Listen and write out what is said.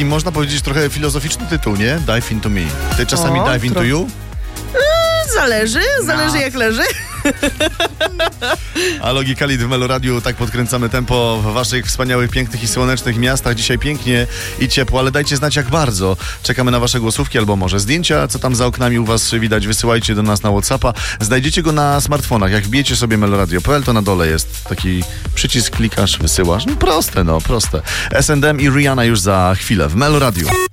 taki, można powiedzieć, trochę filozoficzny tytuł, nie? Dive into me. Ty czasami dive into you? Zależy jak leży. A Logikalit w Meloradiu, tak podkręcamy tempo w waszych wspaniałych, pięknych i słonecznych miastach. Dzisiaj pięknie i ciepło, ale dajcie znać jak bardzo. Czekamy na wasze głosówki albo może zdjęcia, co tam za oknami u was widać. Wysyłajcie do nas na WhatsAppa. Znajdziecie go na smartfonach. Jak wbijecie sobie meloradio.pl, to na dole jest taki przycisk, klikasz, wysyłasz. No proste. S&M i Rihanna już za chwilę w Meloradiu.